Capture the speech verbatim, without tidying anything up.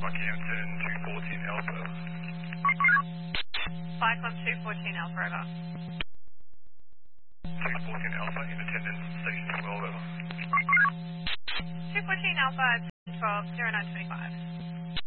Buckhampton two fourteen Alpha. Cyclone two fourteen Alpha, over. two fourteen Alpha in attendance, station twelve, over. two fourteen Alpha, twelve, zero nine twenty-five.